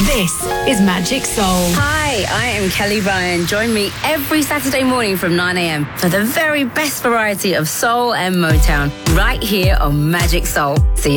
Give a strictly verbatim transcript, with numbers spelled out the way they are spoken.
This is Magic Soul. Hi, I am Kelly Ryan. Join me every Saturday morning from nine a.m. for the very best variety of soul and Motown right here on Magic Soul. See you